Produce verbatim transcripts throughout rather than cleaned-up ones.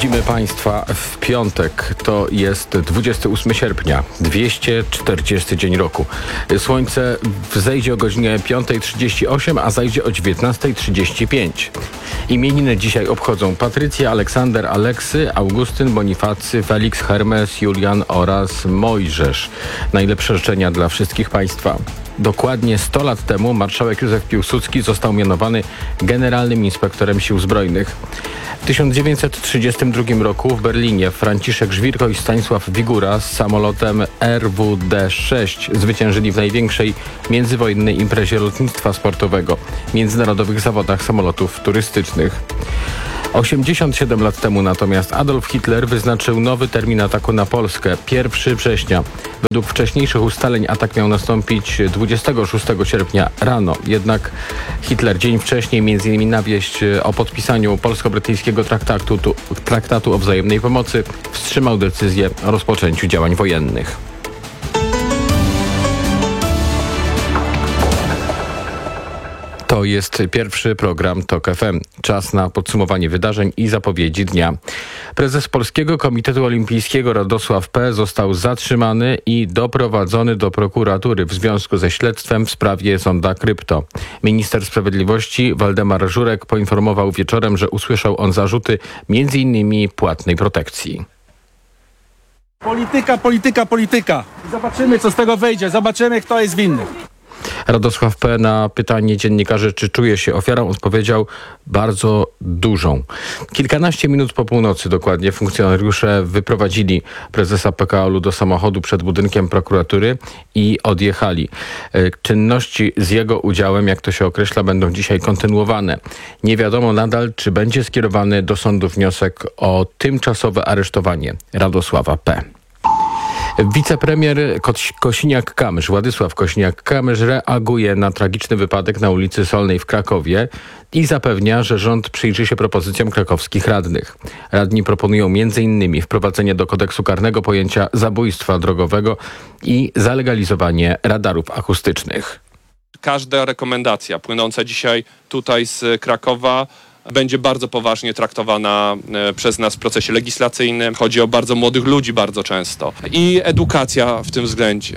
Widzimy Państwa w piątek. To jest dwudziestego ósmego sierpnia, dwieście czterdziesty dzień roku. Słońce wzejdzie o godzinie piąta trzydzieści osiem, a zajdzie o dziewiętnasta trzydzieści pięć. Imieniny dzisiaj obchodzą Patrycja, Aleksander, Aleksy, Augustyn, Bonifacy, Felix, Hermes, Julian oraz Mojżesz. Najlepsze życzenia dla wszystkich Państwa. Dokładnie sto lat temu marszałek Józef Piłsudski został mianowany generalnym inspektorem sił zbrojnych. W tysiąc dziewięćset trzydziestym drugim roku w Berlinie Franciszek Żwirko i Stanisław Wigura z samolotem R W D sześć zwyciężyli w największej międzywojennej imprezie lotnictwa sportowego, międzynarodowych zawodach samolotów turystycznych. osiemdziesiąt siedem lat temu natomiast Adolf Hitler wyznaczył nowy termin ataku na Polskę, pierwszego września. Według wcześniejszych ustaleń atak miał nastąpić dwudziestego szóstego sierpnia rano. Jednak Hitler dzień wcześniej, między innymi na wieść o podpisaniu polsko-brytyjskiego traktatu, traktatu o wzajemnej pomocy, wstrzymał decyzję o rozpoczęciu działań wojennych. To jest pierwszy program TOK F M. Czas na podsumowanie wydarzeń i zapowiedzi dnia. Prezes Polskiego Komitetu Olimpijskiego Radosław P. został zatrzymany i doprowadzony do prokuratury w związku ze śledztwem w sprawie sonda Krypto. Minister Sprawiedliwości Waldemar Żurek poinformował wieczorem, że usłyszał on zarzuty między innymi płatnej protekcji. Polityka, polityka, polityka. Zobaczymy, co z tego wyjdzie. Zobaczymy, kto jest winny. Radosław P. na pytanie dziennikarzy, czy czuje się ofiarą, odpowiedział: bardzo dużą. Kilkanaście minut po północy dokładnie funkcjonariusze wyprowadzili prezesa P K O L u do samochodu przed budynkiem prokuratury i odjechali. Czynności z jego udziałem, jak to się określa, będą dzisiaj kontynuowane. Nie wiadomo nadal, czy będzie skierowany do sądu wniosek o tymczasowe aresztowanie Radosława P. Wicepremier Kosiniak-Kamysz, Władysław Kosiniak-Kamysz reaguje na tragiczny wypadek na ulicy Solnej w Krakowie i zapewnia, że rząd przyjrzy się propozycjom krakowskich radnych. Radni proponują między innymi wprowadzenie do kodeksu karnego pojęcia zabójstwa drogowego i zalegalizowanie radarów akustycznych. Każda rekomendacja płynąca dzisiaj tutaj z Krakowa będzie bardzo poważnie traktowana przez nas w procesie legislacyjnym. Chodzi o bardzo młodych ludzi bardzo często i edukacja w tym względzie.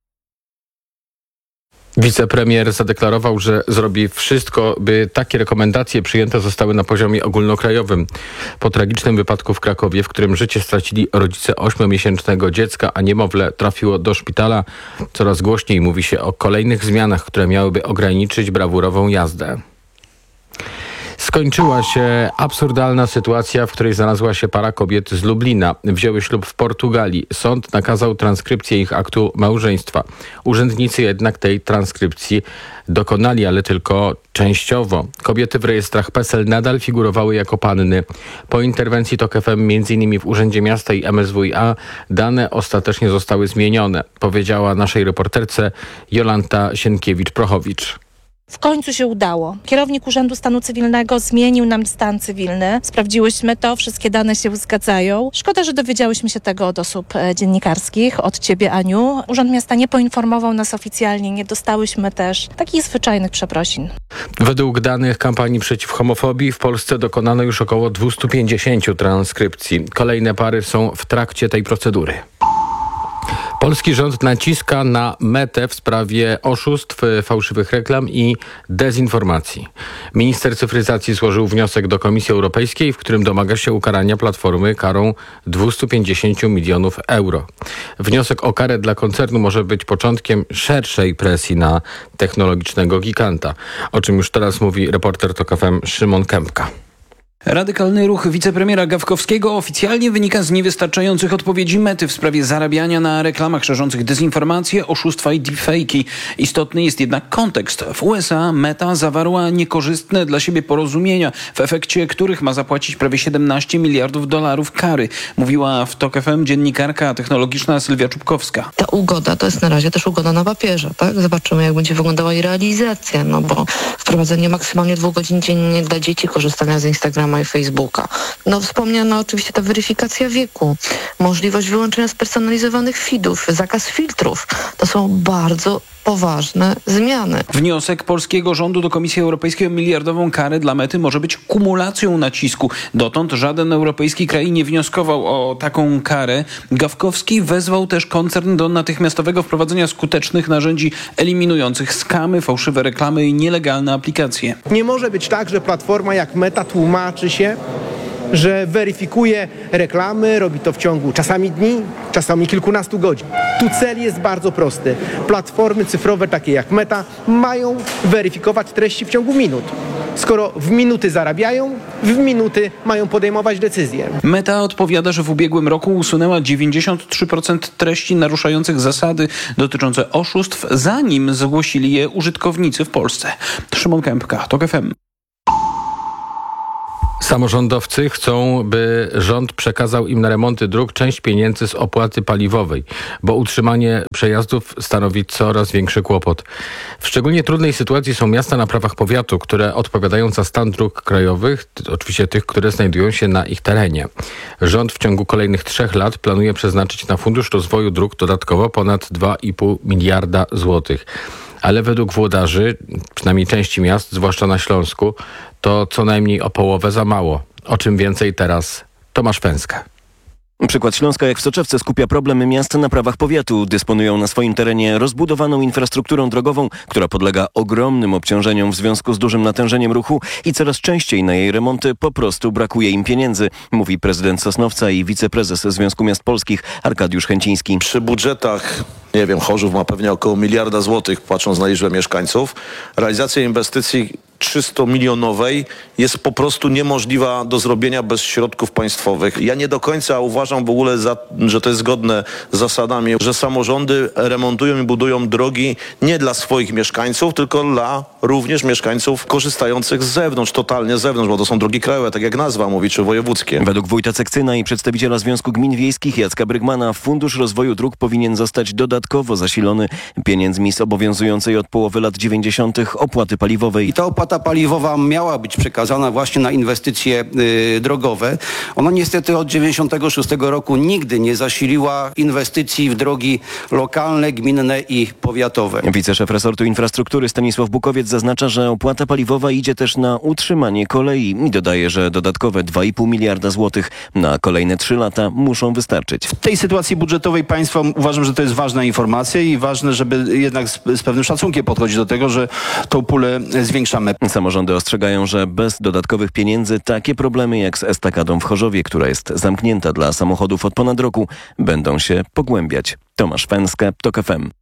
Wicepremier zadeklarował, że zrobi wszystko, by takie rekomendacje przyjęte zostały na poziomie ogólnokrajowym. Po tragicznym wypadku w Krakowie, w którym życie stracili rodzice ośmiomiesięcznego dziecka, a niemowlę trafiło do szpitala, coraz głośniej mówi się o kolejnych zmianach, które miałyby ograniczyć brawurową jazdę. Skończyła się absurdalna sytuacja, w której znalazła się para kobiet z Lublina. Wzięły ślub w Portugalii. Sąd nakazał transkrypcję ich aktu małżeństwa. Urzędnicy jednak tej transkrypcji dokonali, ale tylko częściowo. Kobiety w rejestrach PESEL nadal figurowały jako panny. Po interwencji TOK F M m.in. w Urzędzie Miasta i M S W iA dane ostatecznie zostały zmienione, powiedziała naszej reporterce Jolanta Sienkiewicz-Prochowicz. W końcu się udało. Kierownik Urzędu Stanu Cywilnego zmienił nam stan cywilny. Sprawdziłyśmy to, wszystkie dane się zgadzają. Szkoda, że dowiedziałyśmy się tego od osób e, dziennikarskich, od ciebie, Aniu. Urząd Miasta nie poinformował nas oficjalnie, nie dostałyśmy też takich zwyczajnych przeprosin. Według danych kampanii przeciw homofobii w Polsce dokonano już około dwieście pięćdziesiąt transkrypcji. Kolejne pary są w trakcie tej procedury. Polski rząd naciska na Metę w sprawie oszustw, fałszywych reklam i dezinformacji. Minister cyfryzacji złożył wniosek do Komisji Europejskiej, w którym domaga się ukarania platformy karą dwieście pięćdziesiąt milionów euro. Wniosek o karę dla koncernu może być początkiem szerszej presji na technologicznego giganta, o czym już teraz mówi reporter TOK F M Szymon Kępka. Radykalny ruch wicepremiera Gawkowskiego oficjalnie wynika z niewystarczających odpowiedzi Mety w sprawie zarabiania na reklamach szerzących dezinformacje, oszustwa i deepfake'i. Istotny jest jednak kontekst. W U S A Meta zawarła niekorzystne dla siebie porozumienia, w efekcie których ma zapłacić prawie siedemnaście miliardów dolarów kary, mówiła w TOK F M dziennikarka technologiczna Sylwia Czubkowska. Ta ugoda to jest na razie też ugoda na papierze, tak? Zobaczymy, jak będzie wyglądała jej realizacja, no bo wprowadzenie maksymalnie dwóch godzin dziennie dla dzieci korzystania z Instagrama i Facebooka. No wspomniana oczywiście ta weryfikacja wieku, możliwość wyłączenia spersonalizowanych feedów, zakaz filtrów. To są bardzo poważne zmiany. Wniosek polskiego rządu do Komisji Europejskiej o miliardową karę dla Mety może być kumulacją nacisku. Dotąd żaden europejski kraj nie wnioskował o taką karę. Gawkowski wezwał też koncern do natychmiastowego wprowadzenia skutecznych narzędzi eliminujących skamy, fałszywe reklamy i nielegalne aplikacje. Nie może być tak, że platforma jak Meta tłumaczy się, że weryfikuje reklamy, robi to w ciągu czasami dni, czasami kilkunastu godzin. Tu cel jest bardzo prosty. Platformy cyfrowe takie jak Meta mają weryfikować treści w ciągu minut. Skoro w minuty zarabiają, w minuty mają podejmować decyzje. Meta odpowiada, że w ubiegłym roku usunęła dziewięćdziesiąt trzy procent treści naruszających zasady dotyczące oszustw, zanim zgłosili je użytkownicy w Polsce. Szymon Kępka, TOK F M. Samorządowcy chcą, by rząd przekazał im na remonty dróg część pieniędzy z opłaty paliwowej, bo utrzymanie przejazdów stanowi coraz większy kłopot. W szczególnie trudnej sytuacji są miasta na prawach powiatu, które odpowiadają za stan dróg krajowych, oczywiście tych, które znajdują się na ich terenie. Rząd w ciągu kolejnych trzech lat planuje przeznaczyć na Fundusz Rozwoju Dróg dodatkowo ponad dwa i pół miliarda złotych. Ale według włodarzy, przynajmniej części miast, zwłaszcza na Śląsku, to co najmniej o połowę za mało. O czym więcej teraz Tomasz Pęska. Przykład Śląska jak w soczewce skupia problemy miast na prawach powiatu. Dysponują na swoim terenie rozbudowaną infrastrukturą drogową, która podlega ogromnym obciążeniom w związku z dużym natężeniem ruchu i coraz częściej na jej remonty po prostu brakuje im pieniędzy, mówi prezydent Sosnowca i wiceprezes Związku Miast Polskich Arkadiusz Chęciński. Przy budżetach, nie wiem, Chorzów ma pewnie około miliarda złotych, patrząc na liczbę mieszkańców. Realizacja inwestycji trzysta-milionowej jest po prostu niemożliwa do zrobienia bez środków państwowych. Ja nie do końca uważam w ogóle, za, że to jest zgodne z zasadami, że samorządy remontują i budują drogi nie dla swoich mieszkańców, tylko dla również mieszkańców korzystających z zewnątrz, totalnie z zewnątrz, bo to są drogi krajowe, tak jak nazwa mówi, czy wojewódzkie. Według wójta Cekcyna i przedstawiciela Związku Gmin Wiejskich Jacka Brygmana Fundusz Rozwoju Dróg powinien zostać dodatkowo zasilony pieniędzmi z obowiązującej od połowy lat dziewięćdziesiątych opłaty paliwowej. I ta opłata paliwowa miała być przekazana właśnie na inwestycje y, drogowe. Ona niestety od dziewięćdziesiątego szóstego roku nigdy nie zasiliła inwestycji w drogi lokalne, gminne i powiatowe. Wiceszef resortu infrastruktury Stanisław Bukowiec zaznacza, że opłata paliwowa idzie też na utrzymanie kolei i dodaje, że dodatkowe dwa i pół miliarda złotych na kolejne trzy lata muszą wystarczyć. W tej sytuacji budżetowej państwa uważam, że to jest ważna informacja i ważne, żeby jednak z, z pewnym szacunkiem podchodzić do tego, że tą pulę zwiększamy. Samorządy ostrzegają, że bez dodatkowych pieniędzy takie problemy jak z estakadą w Chorzowie, która jest zamknięta dla samochodów od ponad roku, będą się pogłębiać. Tomasz Pęska, TOK F M.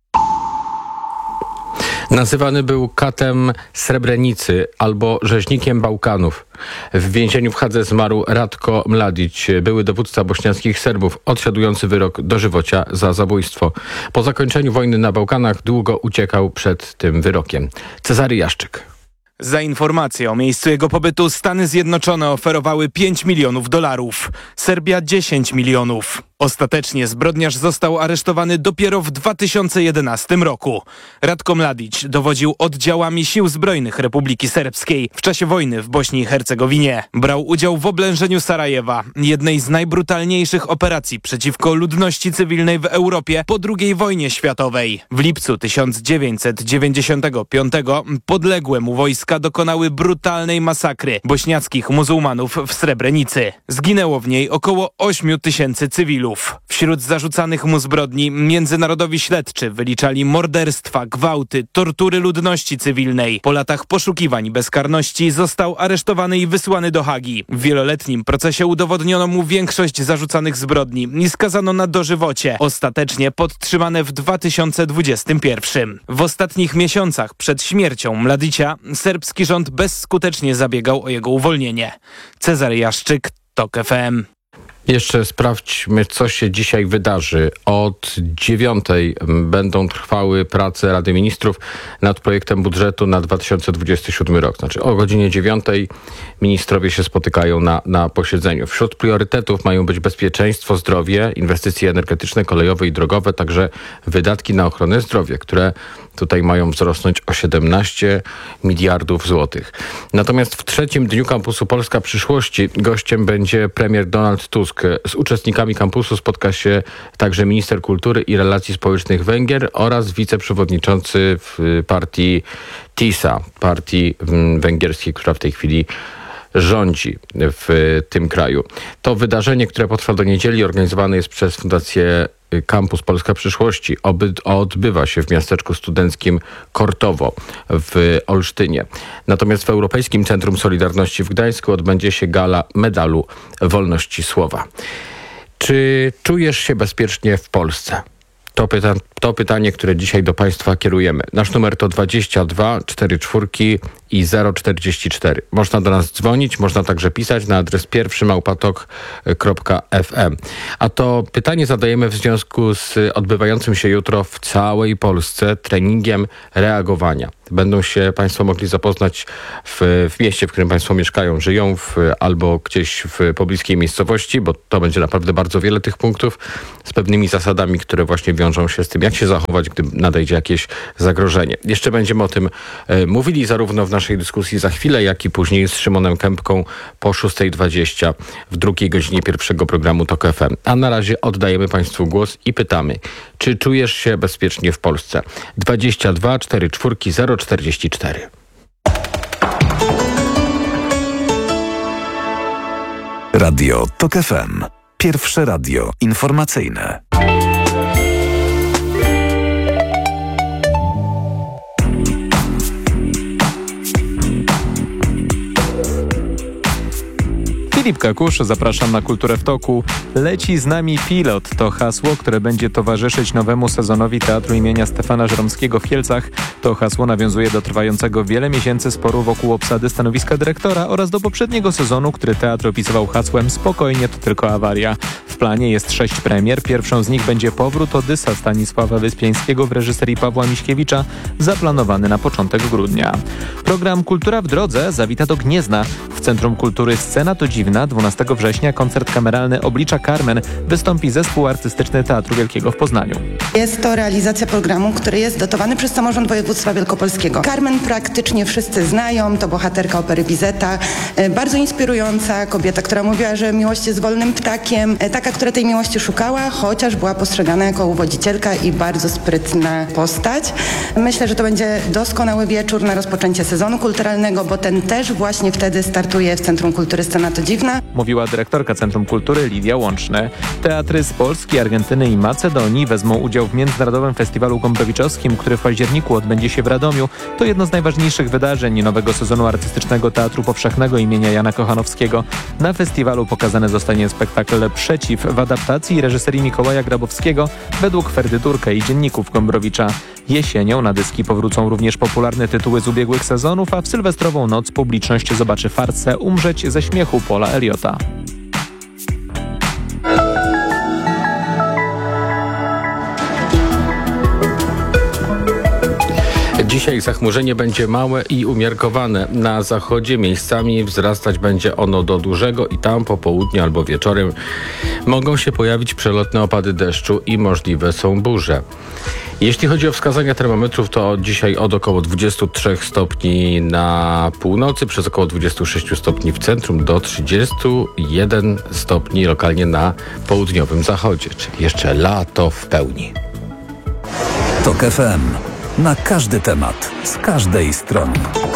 Nazywany był katem Srebrenicy albo rzeźnikiem Bałkanów. W więzieniu w Hadze zmarł Ratko Mladić, były dowódca bośniackich Serbów, odsiadujący wyrok dożywocia za zabójstwo. Po zakończeniu wojny na Bałkanach długo uciekał przed tym wyrokiem. Cezary Jaszczyk. Za informację o miejscu jego pobytu Stany Zjednoczone oferowały pięć milionów dolarów, Serbia dziesięć milionów. Ostatecznie zbrodniarz został aresztowany dopiero w dwa tysiące jedenastym roku. Ratko Mladić dowodził oddziałami Sił Zbrojnych Republiki Serbskiej w czasie wojny w Bośni i Hercegowinie. Brał udział w oblężeniu Sarajewa, jednej z najbrutalniejszych operacji przeciwko ludności cywilnej w Europie po drugiej wojnie światowej. W lipcu tysiąc dziewięćset dziewięćdziesiątego piątego podległe mu wojska dokonały brutalnej masakry bośniackich muzułmanów w Srebrenicy. Zginęło w niej około ośmiu tysięcy cywilów. Wśród zarzucanych mu zbrodni międzynarodowi śledczy wyliczali morderstwa, gwałty, tortury ludności cywilnej. Po latach poszukiwań i bezkarności został aresztowany i wysłany do Hagi. W wieloletnim procesie udowodniono mu większość zarzucanych zbrodni i skazano na dożywocie, ostatecznie podtrzymane w dwa tysiące dwudziestym pierwszym. W ostatnich miesiącach przed śmiercią Mladicia serbski rząd bezskutecznie zabiegał o jego uwolnienie. Cezary Jaszczyk, TOK F M. Jeszcze sprawdźmy, co się dzisiaj wydarzy. Od dziewiątej będą trwały prace Rady Ministrów nad projektem budżetu na dwa tysiące dwudziesty siódmy rok. Znaczy o godzinie dziewiątej ministrowie się spotykają na, na posiedzeniu. Wśród priorytetów mają być bezpieczeństwo, zdrowie, inwestycje energetyczne, kolejowe i drogowe, także wydatki na ochronę zdrowia, które tutaj mają wzrosnąć o siedemnaście miliardów złotych. Natomiast w trzecim dniu kampusu Polska Przyszłości gościem będzie premier Donald Tusk. Tusk. Z uczestnikami kampusu spotka się także minister kultury i relacji społecznych Węgier oraz wiceprzewodniczący w partii TISA, partii węgierskiej, która w tej chwili rządzi w tym kraju. To wydarzenie, które potrwa do niedzieli, organizowane jest przez Fundację Kampus Polska Przyszłości. Oby, odbywa się w miasteczku studenckim Kortowo w Olsztynie. Natomiast w Europejskim Centrum Solidarności w Gdańsku odbędzie się gala medalu wolności słowa. Czy czujesz się bezpiecznie w Polsce? To, pyta, to pytanie, które dzisiaj do Państwa kierujemy. Nasz numer to dwadzieścia dwa czterdzieści cztery i zero czterdzieści cztery. Można do nas dzwonić, można także pisać na adres pierwszy małpatok kropka f m. A to pytanie zadajemy w związku z odbywającym się jutro w całej Polsce treningiem reagowania. Będą się Państwo mogli zapoznać w, w mieście, w którym Państwo mieszkają, żyją, w, albo gdzieś w pobliskiej miejscowości, bo to będzie naprawdę bardzo wiele tych punktów, z pewnymi zasadami, które właśnie wiążą się z tym, jak się zachować, gdy nadejdzie jakieś zagrożenie. Jeszcze będziemy o tym e, mówili zarówno w naszej dyskusji za chwilę, jak i później z Szymonem Kępką po szóstej dwadzieścia w drugiej godzinie pierwszego programu TOK F M. A na razie oddajemy Państwu głos i pytamy, czy czujesz się bezpiecznie w Polsce? dwadzieścia dwa czterdzieści cztery zero czterdzieści cztery. Radio TOK F M. Pierwsze radio informacyjne. Filip Kakusz, zapraszam na Kulturę w Toku. Leci z nami pilot. To hasło, które będzie towarzyszyć nowemu sezonowi Teatru imienia Stefana Żeromskiego w Kielcach. To hasło nawiązuje do trwającego wiele miesięcy sporu wokół obsady stanowiska dyrektora oraz do poprzedniego sezonu, który teatr opisywał hasłem „Spokojnie, to tylko awaria”. W planie jest sześć premier. Pierwszą z nich będzie powrót Odysa Stanisława Wyspiańskiego w reżyserii Pawła Miśkiewicza, zaplanowany na początek grudnia. Program Kultura w drodze zawita do Gniezna. W Centrum Kultury Scena to Dziwna dwunastego września koncert kameralny Oblicza Carmen wystąpi zespół artystyczny Teatru Wielkiego w Poznaniu. Jest to realizacja programu, który jest dotowany przez Samorząd Województwa Wielkopolskiego. Carmen praktycznie wszyscy znają, to bohaterka opery Bizeta, bardzo inspirująca kobieta, która mówiła, że miłość jest wolnym ptakiem, taka, która tej miłości szukała, chociaż była postrzegana jako uwodzicielka i bardzo sprytna postać. Myślę, że to będzie doskonały wieczór na rozpoczęcie sezonu kulturalnego, bo ten też właśnie wtedy startuje w Centrum Kultury Scena to Dziwna. Mówiła dyrektorka Centrum Kultury Lidia Łączny. Teatry z Polski, Argentyny i Macedonii wezmą udział w Międzynarodowym Festiwalu Gombrowicz-owskim, który w październiku odbędzie się w Radomiu. To jedno z najważniejszych wydarzeń nowego sezonu artystycznego Teatru Powszechnego imienia Jana Kochanowskiego. Na festiwalu pokazany zostanie spektakl Przeciw w adaptacji i reżyserii Mikołaja Grabowskiego według Ferdy Durka i dzienników Gombrowicza. Jesienią na dyski powrócą również popularne tytuły z ubiegłych sezonów, a w sylwestrową noc publiczność zobaczy farsę Umrzeć ze śmiechu Paula Eliota. Dzisiaj zachmurzenie będzie małe i umiarkowane. Na zachodzie miejscami wzrastać będzie ono do dużego i tam po południu albo wieczorem mogą się pojawić przelotne opady deszczu i możliwe są burze. Jeśli chodzi o wskazania termometrów, to dzisiaj od około dwudziestu trzech stopni na północy, przez około dwudziestu sześciu stopni w centrum do trzydziestu jeden stopni lokalnie na południowym zachodzie, czyli jeszcze lato w pełni. TOK F M. Na każdy temat, z każdej strony.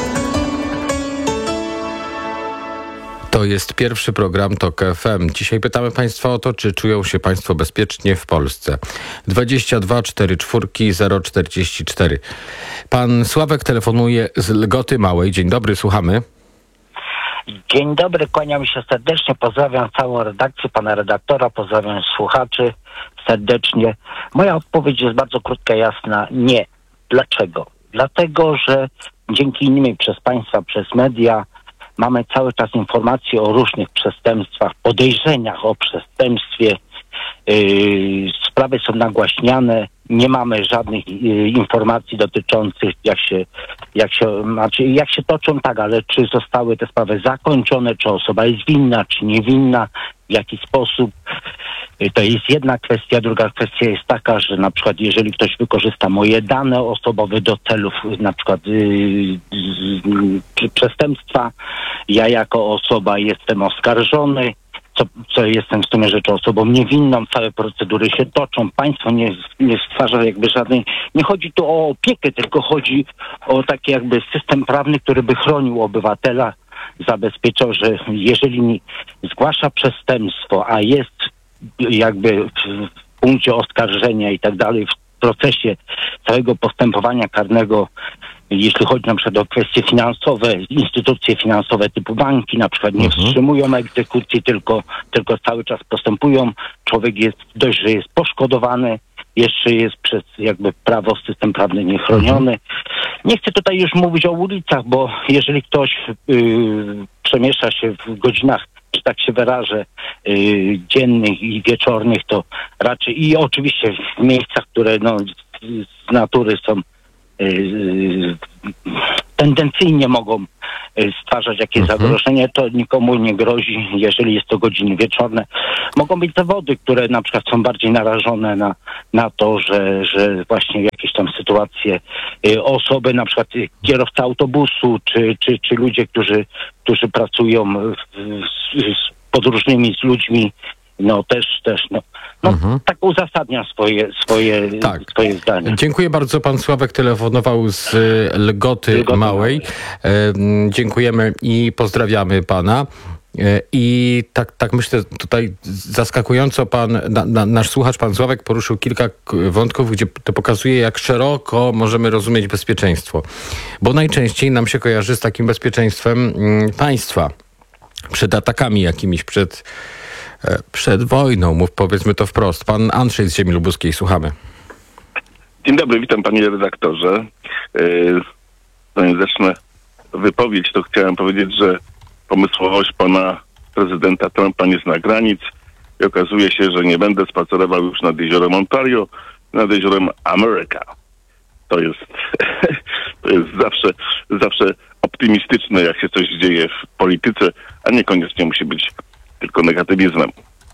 To jest pierwszy program TOK F M. Dzisiaj pytamy Państwa o to, czy czują się Państwo bezpiecznie w Polsce. dwadzieścia dwa czterdzieści cztery zero czterdzieści cztery. Pan Sławek telefonuje z Lgoty Małej. Dzień dobry, słuchamy. Dzień dobry, kłaniam się serdecznie, pozdrawiam całą redakcję, pana redaktora, pozdrawiam słuchaczy serdecznie. Moja odpowiedź jest bardzo krótka, jasna. Nie. Dlaczego? Dlatego, że dzięki innym przez państwa, przez media mamy cały czas informacje o różnych przestępstwach, podejrzeniach o przestępstwie. Yy, sprawy są nagłaśniane, nie mamy żadnych yy, informacji dotyczących jak się, jak się, znaczy jak się toczą, tak, ale czy zostały te sprawy zakończone, czy osoba jest winna, czy niewinna, w jaki sposób. To jest jedna kwestia. Druga kwestia jest taka, że na przykład jeżeli ktoś wykorzysta moje dane osobowe do celów na przykład yy, yy, przestępstwa, ja jako osoba jestem oskarżony, co, co jestem w sumie rzeczą osobą niewinną, całe procedury się toczą, państwo nie, nie stwarza jakby żadnej, nie chodzi tu o opiekę, tylko chodzi o taki jakby system prawny, który by chronił obywatela, zabezpieczał, że jeżeli zgłasza przestępstwo, a jest jakby w punkcie oskarżenia i tak dalej, w procesie całego postępowania karnego, jeśli chodzi na przykład o kwestie finansowe, instytucje finansowe typu banki na przykład nie Mhm. wstrzymują egzekucji, tylko, tylko cały czas postępują. Człowiek jest dość, że jest poszkodowany, jeszcze jest przez jakby prawo, system prawny niechroniony. Nie chcę tutaj już mówić o ulicach, bo jeżeli ktoś yy, przemieszcza się w godzinach, że tak się wyrażę, yy, dziennych i wieczornych, to raczej i oczywiście w miejscach, które no, z, z natury są yy, tendencyjnie mogą stwarzać jakieś Mhm. zagrożenie, to nikomu nie grozi, jeżeli jest to godziny wieczorne. Mogą być zawody, które na przykład są bardziej narażone na, na to, że, że właśnie jakieś tam sytuacje, y, osoby, na przykład y, kierowca autobusu, czy, czy, czy ludzie, którzy, którzy pracują w, z, z podróżnymi, z ludźmi, no też, też, no, no Mhm. tak uzasadnia swoje, swoje, Tak. swoje zdanie. Dziękuję bardzo. Pan Sławek telefonował z y, Lgoty Lgoty Małej. E, m, dziękujemy i pozdrawiamy pana. E, I tak, tak myślę, tutaj zaskakująco pan, na, na, nasz słuchacz, pan Sławek, poruszył kilka k- wątków, gdzie to pokazuje, jak szeroko możemy rozumieć bezpieczeństwo. Bo najczęściej nam się kojarzy z takim bezpieczeństwem mm, państwa. Przed atakami jakimiś, przed, e, przed wojną, mów, powiedzmy to wprost. Pan Andrzej z Ziemi Lubuskiej, słuchamy. Dzień dobry, witam panie redaktorze. Yy, Zanim zacznę wypowiedź, to chciałem powiedzieć, że pomysłowość pana prezydenta Trumpa nie zna granic i okazuje się, że nie będę spacerował już nad jeziorem Ontario, nad jeziorem Ameryka. To jest, to jest zawsze, zawsze optymistyczne, jak się coś dzieje w polityce, a niekoniecznie musi być tylko negatywizmem.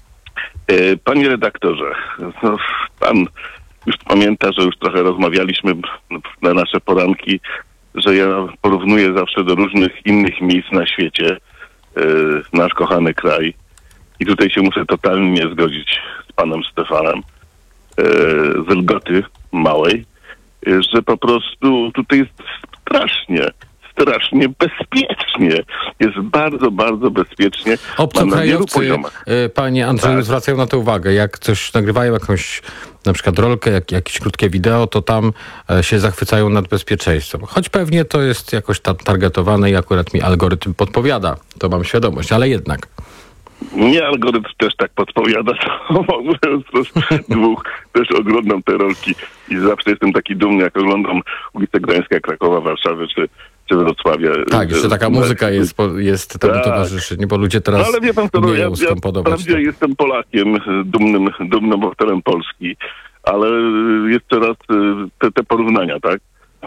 Yy, Panie redaktorze, no, pan już pamięta, że już trochę rozmawialiśmy na nasze poranki, że ja porównuję zawsze do różnych innych miejsc na świecie yy, nasz kochany kraj. I tutaj się muszę totalnie nie zgodzić z panem Stefanem yy, z Lgoty Małej, yy, że po prostu tutaj jest strasznie, strasznie bezpiecznie. Jest bardzo, bardzo bezpiecznie. Na wielu Obcokrajowcy, poziomach. y, panie Andrzeju, Tak. zwracają na to uwagę. Jak coś nagrywają, jakąś na przykład rolkę, jak, jakieś krótkie wideo, to tam e, się zachwycają nad bezpieczeństwem. Choć pewnie to jest jakoś tam targetowane i akurat mi algorytm podpowiada. To mam świadomość, ale jednak. Mnie algorytm też tak podpowiada, to mówiąc z dwóch, też oglądam te rolki i zawsze jestem taki dumny, jak oglądam ulicę Gdańska, Krakowa, Warszawy czy, czy Wrocławia. Tak, jeszcze taka muzyka jest, po- jest temu Tak. towarzyszy, nie? Bo ludzie No teraz ale wie pan co, no, ja, umieją ja skomponować to. wprawdzie jestem Polakiem, dumnym, dumnym obywatelem Polski, ale jeszcze raz te, te porównania, tak?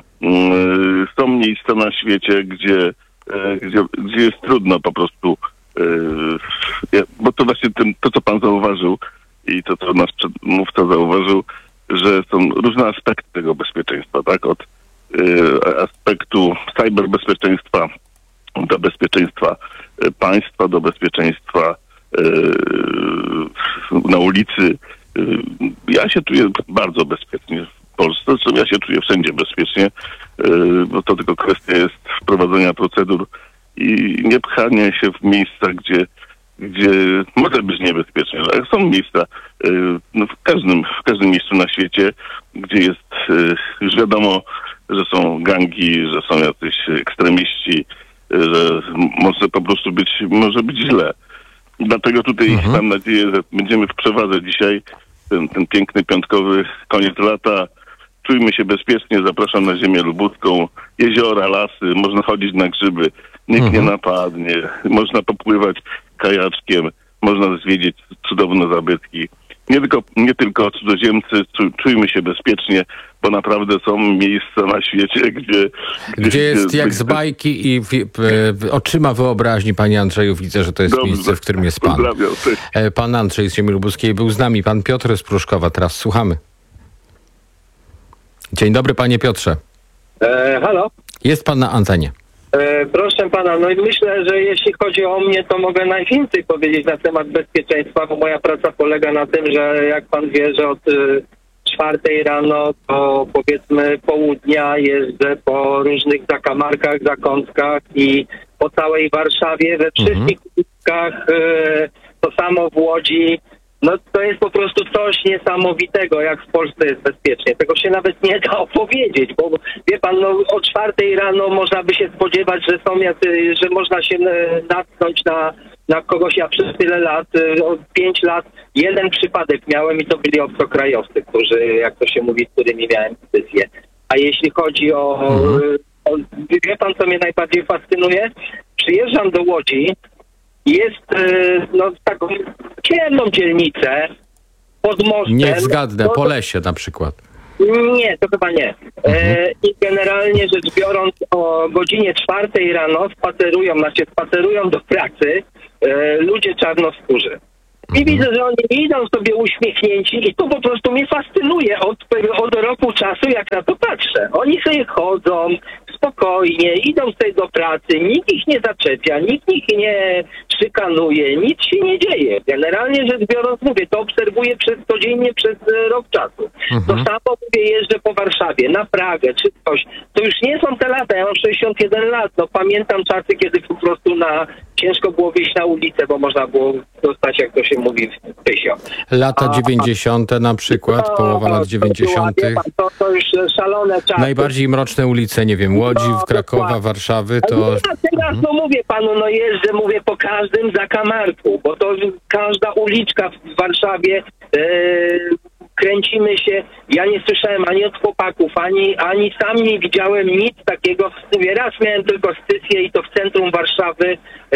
Mm, Są miejsca na świecie, gdzie, e, gdzie, gdzie jest trudno po prostu, e, ja- bo to właśnie ten, to, co pan zauważył i to, co nasz przedmówca zauważył, że są różne aspekty tego bezpieczeństwa, tak? Od e, aspektu cyberbezpieczeństwa do bezpieczeństwa e, państwa, do bezpieczeństwa e, na ulicy. E, Ja się czuję bardzo bezpiecznie w Polsce, zresztą ja się czuję wszędzie bezpiecznie, e, bo to tylko kwestia jest wprowadzenia procedur i nie pchania się w miejsca, gdzie, gdzie może być niebezpiecznie. Ale są miejsca e, no w, każdym, w każdym miejscu na świecie, gdzie jest e, już wiadomo, że są gangi, że są jacyś ekstremiści, że może po prostu być, może być źle. Dlatego tutaj Mhm. mam nadzieję, że będziemy w przewadze dzisiaj, ten, ten piękny piątkowy koniec lata. Czujmy się bezpiecznie, zapraszam na ziemię lubuską, jeziora, lasy, można chodzić na grzyby, nikt Mhm. nie napadnie, można popływać kajaczkiem, można zwiedzić cudowne zabytki. Nie tylko, nie tylko cudzoziemcy, czu- czujmy się bezpiecznie, bo naprawdę są miejsca na świecie, gdzie... Gdzie jest jak z bajki i w, w, oczyma wyobraźni, panie Andrzeju, widzę, że to jest Dobrze. miejsce, w którym jest pan. Pozdrawiam. Cześć. E, Pan Andrzej z Ziemi Lubuskiej był z nami, pan Piotr z Pruszkowa, teraz słuchamy. Dzień dobry, panie Piotrze. E, halo? Jest pan na antenie. E, proszę pana, no i myślę, że jeśli chodzi o mnie, to mogę najwięcej powiedzieć na temat bezpieczeństwa, bo moja praca polega na tym, że jak pan wie, że od y, czwartej rano do powiedzmy południa jeżdżę po różnych zakamarkach, zakątkach i po całej Warszawie, we wszystkich uliczkach, y, to samo w Łodzi. No to jest po prostu coś niesamowitego, jak w Polsce jest bezpiecznie. Tego się nawet nie da opowiedzieć, bo wie pan, no o czwartej rano można by się spodziewać, że są jacy, że można się natknąć na, na kogoś. Ja przez tyle lat, od pięć lat, jeden przypadek miałem i to byli obcokrajowcy, którzy, jak to się mówi, z którymi miałem dyskusję. A jeśli chodzi o, mhm. o... Wie pan, co mnie najbardziej fascynuje? Przyjeżdżam do Łodzi, jest no taką ciemną dzielnicę pod mostem. Niech zgadnę, no, po lesie na przykład. Nie, to chyba nie. Mhm. E, I generalnie rzecz biorąc o godzinie czwartej rano spacerują, znaczy spacerują do pracy e, ludzie czarnoskórzy. I mhm. widzę, że oni idą sobie uśmiechnięci i to po prostu mnie fascynuje od, od roku czasu, jak na to patrzę. Oni sobie chodzą spokojnie, idą sobie do pracy, nikt ich nie zaczepia, nikt ich nie szykanuje, nic się nie dzieje. Generalnie rzecz biorąc, mówię, to obserwuję przez, codziennie przez e, rok czasu. Mhm. To samo, mówię, jeżdżę po Warszawie, na Pragę czy coś. To już nie są te lata, ja mam sześćdziesiąt jeden lat, no pamiętam czasy, kiedy po prostu na ciężko było wyjść na ulicę, bo można było dostać, jak to się mówi, w pysio. Lata dziewięćdziesiąte na przykład, to, połowa lat dziewięćdziesiątych. To, to już szalone czasy. Najbardziej mroczne ulice, nie wiem, Łodzi, No, Krakowa, dokładnie. Warszawy, to... Ale ja teraz, no mówię panu, no jeżdżę, mówię, po każdym zakamarku, bo to każda uliczka w Warszawie, e, kręcimy się, ja nie słyszałem ani od chłopaków, ani, ani sam nie widziałem nic takiego. Mówię, raz miałem tylko stycję i to w centrum Warszawy e,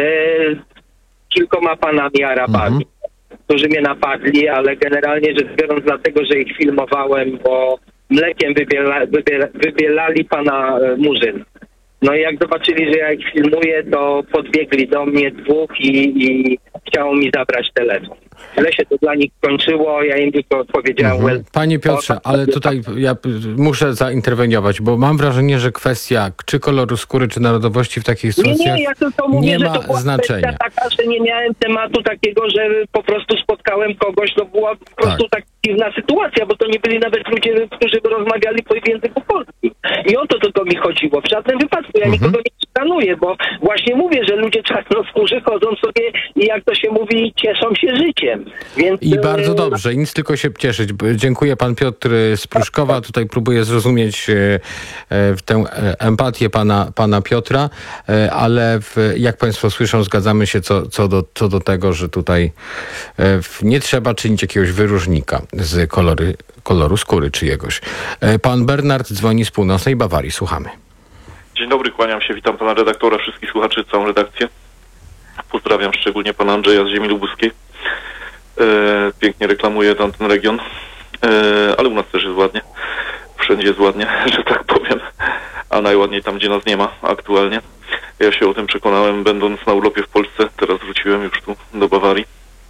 z kilkoma panami Arabami, mhm. którzy mnie napadli, ale generalnie rzecz biorąc dlatego, że ich filmowałem, bo mlekiem wybiela, wybiela, wybielali pana e, Murzyn. No i jak zobaczyli, że ja ich filmuję, to podbiegli do mnie dwóch i, i chciało mi zabrać telefon. Źle się to dla nich skończyło, ja im tylko odpowiedziałem... Mhm. Panie Piotrze, ale tutaj ja muszę zainterweniować, bo mam wrażenie, że kwestia czy koloru skóry, czy narodowości w takich sytuacjach nie, nie, ja tylko mówię, nie że ma to była znaczenia. taka, że nie miałem tematu takiego, że po prostu spotkałem kogoś, to była po prostu tak dziwna sytuacja, bo to nie byli nawet ludzie, którzy by rozmawiali po języku polskim. I o to tylko mi chodziło. W żadnym wypadku ja mhm. nikogo nie szanuję, bo właśnie mówię, że ludzie czarnoskórzy chodzą sobie i jak to się mówi, cieszą się życiem. Więc, I bardzo dobrze, nic tylko się cieszyć. Dziękuję, pan Piotr z Pruszkowa. Tutaj próbuję zrozumieć e, w tę empatię pana, pana Piotra, e, ale w, jak państwo słyszą, zgadzamy się co, co, do, co do tego, że tutaj e, nie trzeba czynić jakiegoś wyróżnika z kolory, koloru skóry czyjegoś. E, pan Bernard dzwoni z północnej Bawarii. Słuchamy. Dzień dobry, kłaniam się, witam pana redaktora, wszystkich słuchaczy, całą redakcję. Pozdrawiam szczególnie pana Andrzeja z ziemi lubuskiej. E, pięknie reklamuje tam ten region, e, ale u nas też jest ładnie. Wszędzie jest ładnie, że tak powiem, a najładniej tam, gdzie nas nie ma aktualnie. Ja się o tym przekonałem, będąc na urlopie w Polsce, teraz wróciłem już tu do Bawarii.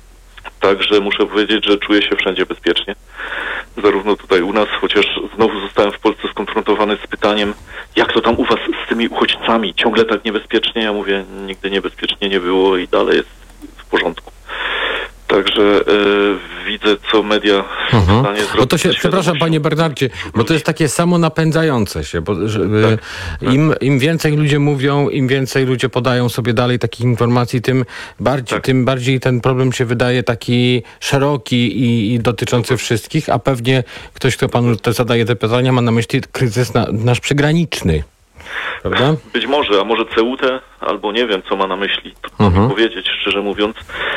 Także muszę powiedzieć, że czuję się wszędzie bezpiecznie. Zarówno tutaj u nas, chociaż znowu zostałem w Polsce skonfrontowany z pytaniem, jak to tam u was z tymi uchodźcami? Ciągle tak niebezpiecznie? Ja mówię, nigdy niebezpiecznie nie było i dalej jest w porządku. Także e, widzę, co media są w stanie zrobić. Bo to się, przepraszam panie Bernardzie, bo to jest takie samo napędzające się, bo że, tak, tak. Im, im więcej ludzie mówią, im więcej ludzie podają sobie dalej takich informacji, tym bardziej, tak. tym bardziej ten problem się wydaje taki szeroki i, i dotyczący tak. wszystkich, a pewnie ktoś, kto panu te zadaje te pytania, ma na myśli kryzys na, nasz przygraniczny. Prawda? Być może, a może Ceutę, albo nie wiem, co ma na myśli, to mhm. mi powiedzieć, szczerze mówiąc.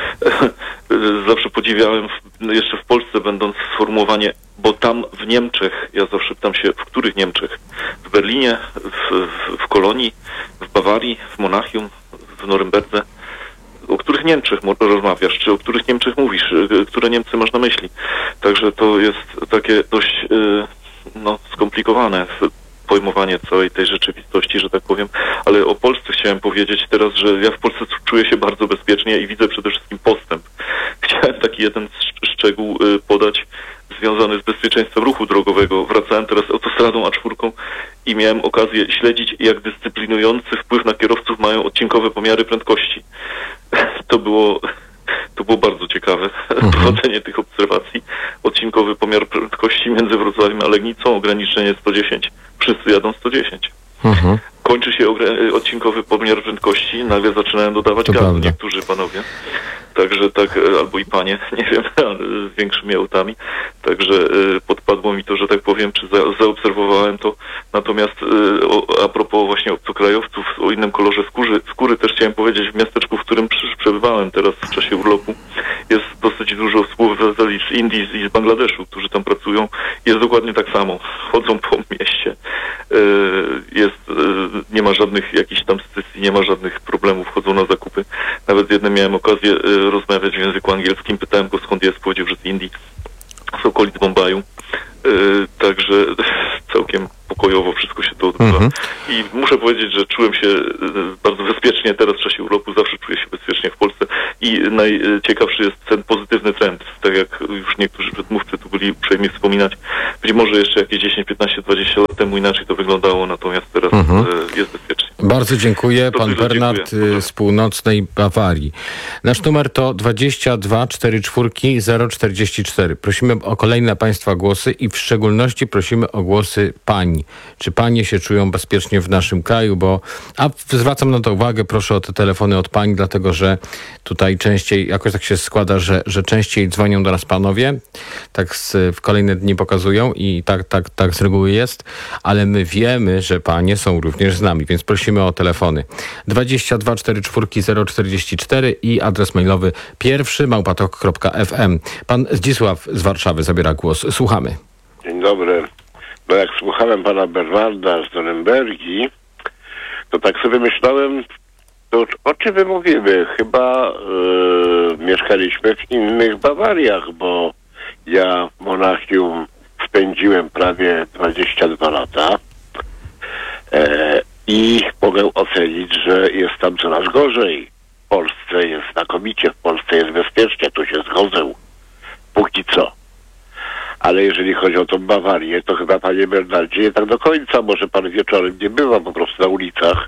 Zawsze podziwiałem, jeszcze w Polsce będąc, sformułowanie, bo tam w Niemczech, ja zawsze pytam się, w których Niemczech? W Berlinie, w, w, w Kolonii, w Bawarii, w Monachium, w Norymberdze? O których Niemczech rozmawiasz, czy o których Niemczech mówisz, które Niemcy masz na myśli? Także to jest takie dość no, skomplikowane pojmowanie całej tej rzeczywistości, że tak powiem, ale o Polsce chciałem powiedzieć teraz, że ja w Polsce czuję się bardzo bezpiecznie i widzę przede wszystkim postęp. Chciałem taki jeden szczegół podać związany z bezpieczeństwem ruchu drogowego. Wracałem teraz autostradą A cztery i miałem okazję śledzić, jak dyscyplinujący wpływ na kierowców mają odcinkowe pomiary prędkości. To było, to było bardzo ciekawe mhm. prowadzenie tych obserwacji. Odcinkowy pomiar prędkości między Wrocławiem a Legnicą, ograniczenie sto dziesięć. Wszyscy jadą sto dziesięć. Mhm. Kończy się odcinkowy pomiar prędkości, nagle zaczynają dodawać to gazu prawda. niektórzy panowie. Także tak, albo i panie, nie wiem, ale z większymi autami. Także y, podpadło mi to, że tak powiem, czy za, zaobserwowałem to. Natomiast y, o, a propos właśnie obcokrajowców o innym kolorze skóry, skóry też chciałem powiedzieć, w miasteczku, w którym przy, przebywałem teraz w czasie urlopu, jest dosyć dużo współobywateli z Indii i z Bangladeszu, którzy tam pracują. Jest dokładnie tak samo. Chodzą po mieście. Y, jest, y, nie ma żadnych jakichś tam scysji, nie ma żadnych problemów, chodzą na zakupy. Nawet z jednym miałem okazję y, rozmawiać w języku angielskim. Pytałem go, skąd jest, powiedział, że z Indii, z okolic Bombaju. Yy, także całkiem pokojowo wszystko się to odbywa. Mhm. I muszę powiedzieć, że czułem się yy, bardzo bezpiecznie teraz w czasie urlopu. Zawsze czuję się bezpiecznie w Polsce. I najciekawszy jest ten pozytywny trend. Tak jak już niektórzy przedmówcy tu byli uprzejmi wspominać. Być może jeszcze jakieś dziesięć, piętnaście, dwadzieścia lat temu inaczej to wyglądało, natomiast teraz mhm. yy, jest bezpiecznie. Bardzo dziękuję. Pan Bernard dziękuję. z północnej Bawarii. Nasz numer to dwadzieścia dwa czterdzieści cztery zero czterdzieści cztery. Prosimy o kolejne Państwa głosy i w szczególności prosimy o głosy pań. Czy panie się czują bezpiecznie w naszym kraju? Bo, a zwracam na to uwagę, proszę o te telefony od pań, dlatego że tutaj częściej, jakoś tak się składa, że, że częściej dzwonią do nas panowie, tak z, w kolejne dni pokazują i tak, tak, tak z reguły jest, ale my wiemy, że panie są również z nami, więc prosimy o telefony. dwadzieścia dwa czterdzieści cztery zero czterdzieści cztery i adres mailowy pierwszy małpatok kropka f m. Pan Zdzisław z Warszawy zabiera głos. Słuchamy. Dzień dobry. No jak słuchałem pana Bernarda z Norymbergi, to tak sobie myślałem, to o czym my mówimy? Chyba yy, mieszkaliśmy w innych Bawariach, bo ja w Monachium spędziłem prawie dwadzieścia dwa lata e, i mogę ocenić, że jest tam coraz gorzej. W Polsce jest znakomicie, w Polsce jest bezpiecznie, tu się zgodzę. Póki co. Ale jeżeli chodzi o tą Bawarię, to chyba, panie Bernardzie, nie tak do końca. Może pan wieczorem nie bywa po prostu na ulicach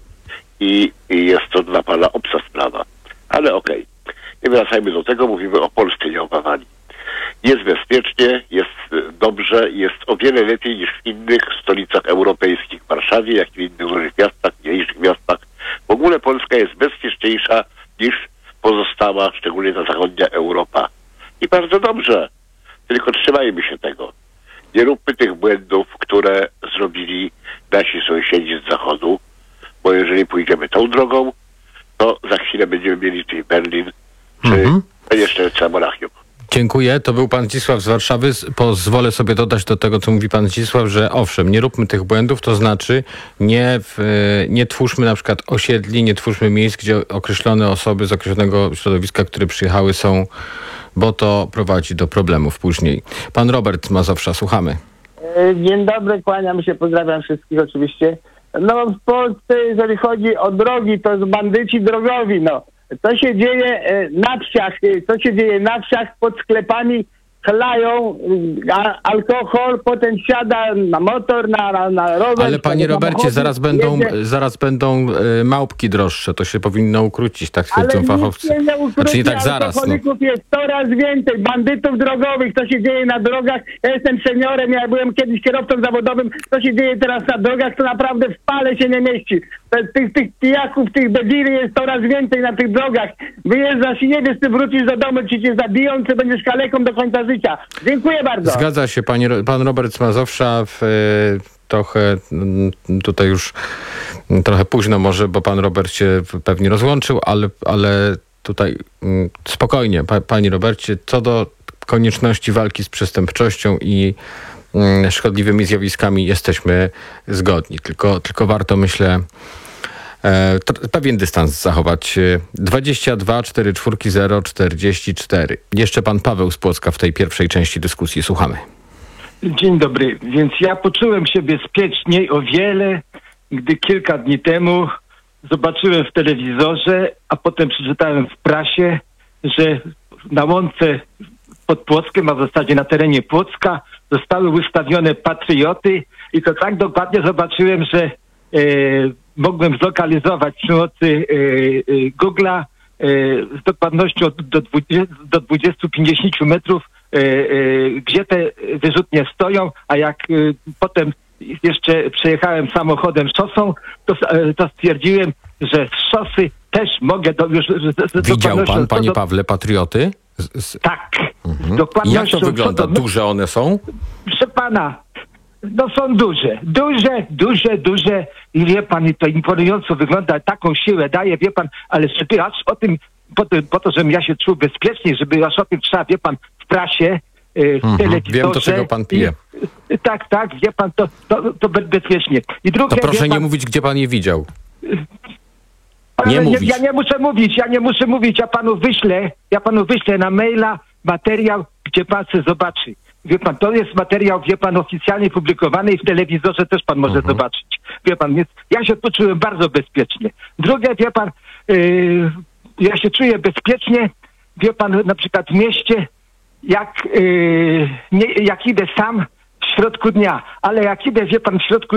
i, i jest to dla pana obca sprawa. Ale okej. Okay. Nie wracajmy do tego, mówimy o Polsce, nie o Bawarii. Jest bezpiecznie, jest dobrze, jest o wiele lepiej niż w innych stolicach europejskich, w Warszawie, jak i w innych dużych miastach, mniejszych miastach. W ogóle Polska jest bezpieczniejsza niż pozostała, szczególnie ta zachodnia Europa. I bardzo dobrze. Tylko trzymajmy się tego. Nie róbmy tych błędów, które zrobili nasi sąsiedzi z zachodu, bo jeżeli pójdziemy tą drogą, to za chwilę będziemy mieli tutaj Berlin, czy mhm. jeszcze całe Monachium. Dziękuję. To był pan Zdzisław z Warszawy. Pozwolę sobie dodać do tego, co mówi pan Zdzisław, że owszem, nie róbmy tych błędów, to znaczy nie, w, nie twórzmy na przykład osiedli, nie twórzmy miejsc, gdzie określone osoby z określonego środowiska, które przyjechały, są, bo to prowadzi do problemów później. Pan Robert z Mazowsza, słuchamy. Dzień dobry, kłaniam się, pozdrawiam wszystkich oczywiście. No w Polsce, jeżeli chodzi o drogi, to jest bandyci drogowi, no. Co się dzieje na wsiach, co się dzieje na wsiach pod sklepami, chlają a, alkohol, potem siada na motor, na, na, na rower. Ale panie Robercie, zaraz będą, zaraz będą y, małpki droższe, to się powinno ukrócić, tak twierdzą fachowcy. Ale nie ukróci, znaczy nie tak zaraz. Alkoholików no. jest coraz więcej, bandytów drogowych, co się dzieje na drogach. Ja jestem seniorem, ja byłem kiedyś kierowcą zawodowym, co się dzieje teraz na drogach, to naprawdę w pale się nie mieści. Tych, tych pijaków, tych debili jest coraz więcej na tych drogach. Wyjeżdżasz i nie wiesz, czy wrócisz do domu, czy cię zabiją, czy będziesz kaleką do końca życia. Dziękuję bardzo. Zgadza się, panie, pan Robert z Mazowsza. W, trochę tutaj już trochę późno może, bo pan Robert się pewnie rozłączył, ale, ale tutaj spokojnie, pa, panie Robercie, co do konieczności walki z przestępczością i szkodliwymi zjawiskami jesteśmy zgodni. Tylko, tylko warto, myślę, e, t- pewien dystans zachować. dwadzieścia dwa czterdzieści cztery zero czterdzieści cztery. Jeszcze pan Paweł z Płocka w tej pierwszej części dyskusji. Słuchamy. Dzień dobry. Więc ja poczułem się bezpieczniej o wiele, gdy kilka dni temu zobaczyłem w telewizorze, a potem przeczytałem w prasie, że na łące pod Płockiem, a w zasadzie na terenie Płocka zostały ustawione patrioty i to tak dokładnie zobaczyłem, że e, mogłem zlokalizować przy pomocy e, e, Google'a e, z dokładnością do, do dwudziestu do pięćdziesięciu metrów, e, e, gdzie te wyrzutnie stoją, a jak e, potem jeszcze przejechałem samochodem szosą, to, e, to stwierdziłem, że z szosy też mogę do, już... Z, z Widział pan, panie do, Pawle, patrioty? Z, z... Tak. Mhm. Z dokładnością, Jak to wygląda? do, Duże one są? Proszę pana, no są duże, duże, duże, duże i wie pan, i to imponująco wygląda, taką siłę daje, wie pan, ale żeby aż o tym, po to, po to żebym ja się czuł bezpiecznie, żeby aż o tym trzeba, wie pan, w prasie, w mhm. telewizorze. Wiem, do czego pan pije. I, tak, tak, wie pan, to, to, to bezpiecznie. I drugie, to proszę pan, nie mówić, gdzie pan je widział. Ale nie mówić. Ja nie muszę mówić, ja nie muszę mówić, ja panu wyślę, ja panu wyślę na maila materiał, gdzie pan se zobaczy. Wie pan, to jest materiał, wie pan, oficjalnie publikowany i w telewizorze też pan może mhm. zobaczyć. Wie pan, więc ja się poczułem bardzo bezpiecznie. Drugie, wie pan, yy, ja się czuję bezpiecznie, wie pan, na przykład w mieście, jak, yy, nie, jak idę sam w środku dnia, ale jak idę, wie pan, w środku